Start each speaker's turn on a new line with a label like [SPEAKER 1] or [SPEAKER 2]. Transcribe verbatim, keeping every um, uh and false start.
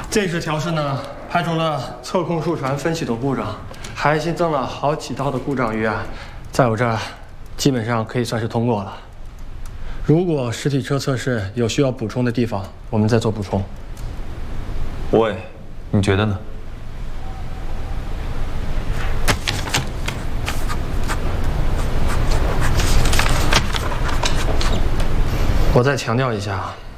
[SPEAKER 1] 这次调试呢，排除了测控数传分系统故障，还新增了好几道的故障预案，在我这儿基本上可以算是通过了。如果实体车测试有需要补充的地方，我们再做补充。
[SPEAKER 2] 喂，你觉得呢？
[SPEAKER 1] 我再强调一下，